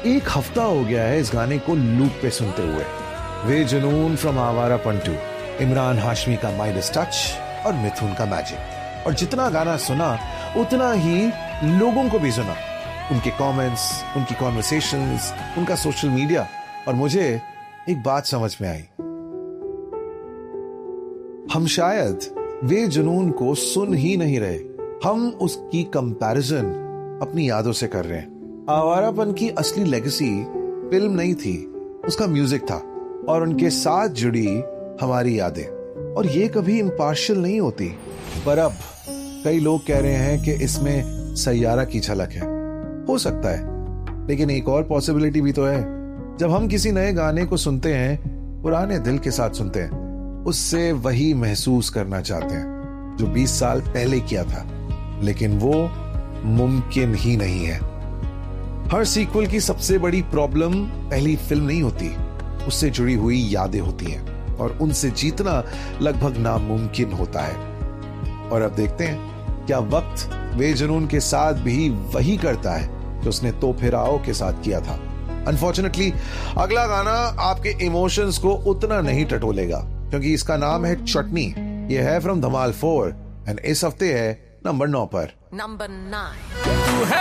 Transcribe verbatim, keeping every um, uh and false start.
एक हफ्ता हो गया है इस गाने को लूप पे सुनते हुए। वे जुनून फ्रॉम आवारा पंटू, इमरान हाशमी का माइडस टच और मिथुन का मैजिक। और जितना गाना सुना उतना ही लोगों को भी सुना, उनके कमेंट्स, उनकी कॉन्वर्सेशंस, उनका सोशल मीडिया। और मुझे एक बात समझ में आई, हम शायद वे जुनून को सुन ही नहीं रहे, हम उसकी कंपैरिजन अपनी यादों से कर रहे हैं। आवारापन की असली लेगेसी फिल्म नहीं थी, उसका म्यूजिक था और उनके साथ जुड़ी हमारी यादें। और ये कभी इम्पार्शियल नहीं होती। पर अब कई लोग कह रहे हैं कि इसमें सैयारा की झलक है। हो सकता है, लेकिन एक और पॉसिबिलिटी भी तो है। जब हम किसी नए गाने को सुनते हैं, पुराने दिल के साथ सुनते हैं, उससे वही महसूस करना चाहते हैं जो बीस साल पहले किया था, लेकिन वो मुमकिन ही नहीं है। हर सीक्वल की सबसे बड़ी प्रॉब्लम पहली फिल्म नहीं होती, उससे जुड़ी हुई यादें होती हैं और उनसे जीतना लगभग नामुमकिन होता है। और अब देखते हैं क्या वक्त वे जुनून के साथ भी वही करता है जो उसने तो फिर आओ के साथ किया था। अनफॉर्चुनेटली अगला गाना आपके इमोशंस को उतना नहीं टटोलेगा, क्योंकि इसका नाम है चटनी। ये है फ्रॉम धमाल फोर एंड इस हफ्ते है नंबर नौ पर। Number nine.